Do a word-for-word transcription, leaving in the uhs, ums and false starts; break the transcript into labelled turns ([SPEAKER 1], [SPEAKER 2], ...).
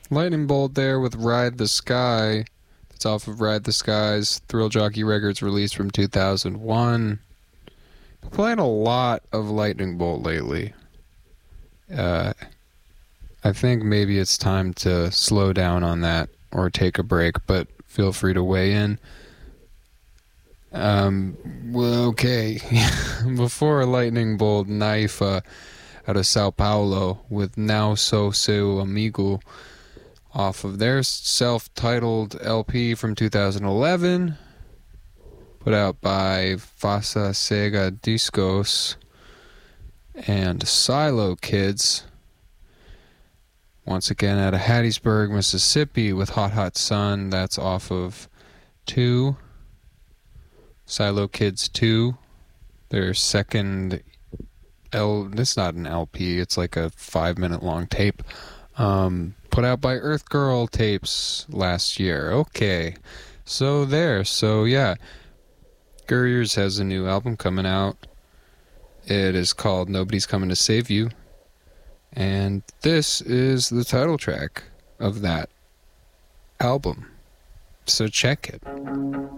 [SPEAKER 1] Lightning Bolt there with Ride the Sky. It's off of Ride the Sky's Thrill Jockey Records release from two thousand one. Been playing a lot of Lightning Bolt lately. Uh, I think maybe it's time to slow down on that or take a break, but feel free to weigh in. Um, well, okay. Before Lightning Bolt, Naifa out of Sao Paulo with Now So Seu Amigo off of their self-titled L P from two thousand eleven, put out by Fasa Sega Discos and Silo Kids. Once again out of Hattiesburg, Mississippi with Hot Hot Sun. That's off of two. Silo Kids two. Their second L... It's not an L P. It's like a five-minute long tape. Um, put out by Earth Girl Tapes last year. Okay. So there. So yeah. Gurriers has a new album coming out. It is called Nobody's Coming to Save You. And this is the title track of that album. So check it.